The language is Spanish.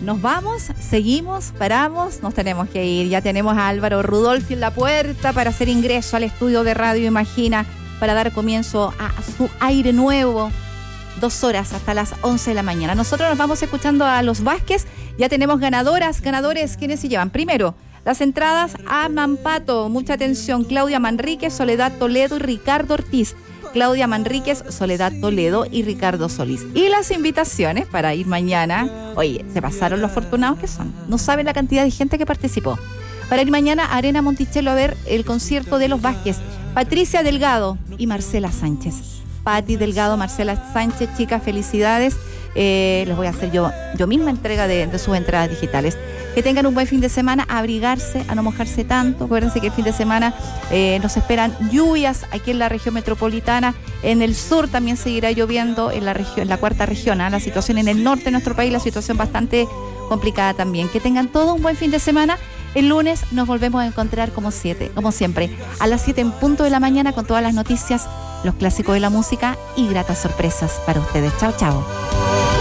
nos vamos, seguimos, paramos, nos tenemos que ir. Ya tenemos a Álvaro Rudolfi en la puerta para hacer ingreso al estudio de Radio Imagina, para dar comienzo a su aire nuevo. 2 horas hasta las 11 de la mañana. Nosotros nos vamos escuchando a los Vázquez. Ya tenemos ganadores. ¿Quiénes se llevan? Primero, las entradas a Mampato. Mucha atención. Claudia Manríquez, Soledad Toledo y Ricardo Ortiz. Claudia Manríquez, Soledad Toledo y Ricardo Solís. Y las invitaciones para ir mañana. Oye, se pasaron los afortunados que son. No saben la cantidad de gente que participó. Para ir mañana a Arena Monticello a ver el concierto de los Vázquez. Patricia Delgado y Marcela Sánchez. Pati Delgado, Marcela Sánchez, chicas, felicidades. Les voy a hacer yo misma entrega de sus entradas digitales. Que tengan un buen fin de semana, a abrigarse, a no mojarse tanto. Acuérdense que el fin de semana nos esperan lluvias aquí en la región metropolitana. En el sur también seguirá lloviendo, en la cuarta región. La situación en el norte de nuestro país, la situación bastante complicada también. Que tengan todo un buen fin de semana. El lunes nos volvemos a encontrar como siempre, a las 7 en punto de la mañana con todas las noticias, los clásicos de la música y gratas sorpresas para ustedes. Chao, chao.